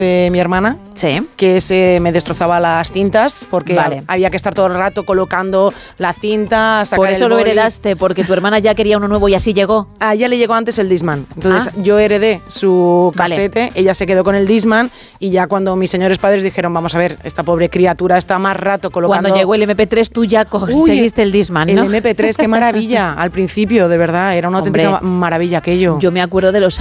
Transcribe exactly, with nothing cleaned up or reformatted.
de mi hermana, sí, que se me destrozaba las cintas porque vale. había que estar todo el rato colocando la cinta, sacar Por eso el lo boli. heredaste, porque tu hermana ya quería uno nuevo y así llegó. A ella le llegó antes el Discman. Entonces Ah. yo heredé su Vale. casete, ella se quedó con el Discman y ya cuando mis señores padres dijeron, vamos a ver, esta pobre criatura está más rato colocando... Cuando llegó el eme pe tres tú ya conseguiste el Discman, ¿no? El eme pe tres, qué maravilla, al principio, de verdad, era una Hombre, auténtica maravilla aquello. Yo me acuerdo de los